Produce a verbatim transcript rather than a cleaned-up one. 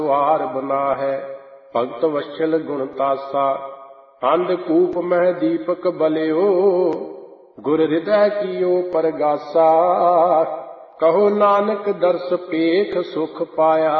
ਵਾਰ ਬਨਾ ਹੈ। ਭਗਤ ਵਛਲ ਗੁਣ ਤਾਸਾ, ਅੰਧ ਕੂਪ ਮਹਿ ਦੀਪਕ ਬਲਿਓ। ਗੁਰ ਹਿਰਦੈ ਕੀਓ ਪਰਗਾਸਾ, ਕਹੋ ਨਾਨਕ ਦਰਸ ਪੇਖ ਸੁਖ ਪਾਇਆ।